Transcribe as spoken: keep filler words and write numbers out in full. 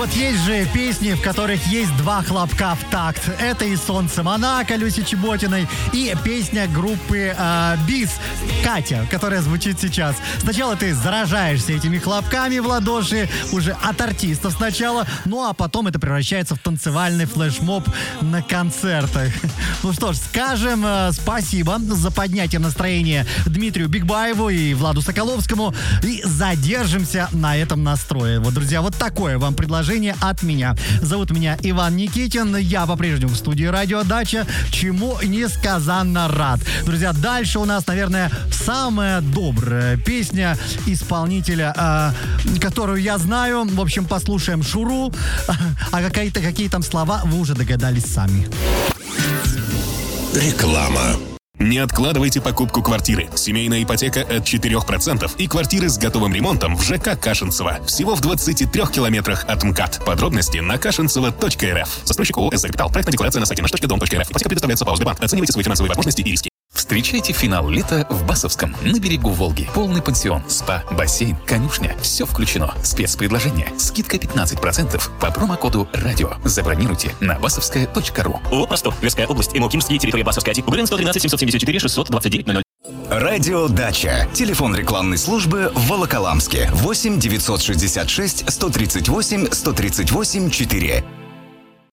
Вот есть же песни, в которых есть два хлопка в такт. Это и «Солнце Монако» Люси Чеботиной, и песня группы э, «Бис» «Катя», которая звучит сейчас. Сначала ты заражаешься этими хлопками в ладоши, уже от артистов сначала, ну а потом это превращается в танцевальный флешмоб на концертах. Ну что ж, скажем э, спасибо за поднятие настроения Дмитрию Бигбаеву и Владу Соколовскому и задержимся на этом настрое. Вот, друзья, вот такое вам предложение от меня. Зовут меня Иван Никитин, я по-прежнему в студии «Радио Дача», чему несказанно рад. Друзья, дальше у нас, наверное, самая добрая песня исполнителя, э, которую я знаю. В общем, послушаем Шуру, а какие-то, какие там слова вы уже догадались сами. Реклама. Не откладывайте покупку квартиры. Семейная ипотека от четырех процентов и квартиры с готовым ремонтом в ЖК Кашинцево. Всего в двадцати трёх километрах от МКАД. Подробности на кашинцево точка эр эф. Застройщик ООО «СД Капитал». Проектная декларация на сайте наш точка дом точка эр эф. Ипотека предоставляется по ОСББанк. Оценивайте свои финансовые возможности и риски. Встречайте финал лета в Басовском, на берегу Волги. Полный пансион, спа, бассейн, конюшня. Все включено. Спецпредложение. Скидка пятнадцать процентов по промокоду «Радио». Забронируйте на басовская точка ру. ООО «Ростов». Тверская область. МОКИМский. Территория Басовская. УГРН сто тринадцать семьсот семьдесят четыре шестьсот двадцать девять ноль ноль. Радио Дача. Телефон рекламной службы в Волоколамске. восемь девятьсот шестьдесят шесть сто тридцать восемь сто тридцать восемь четыре.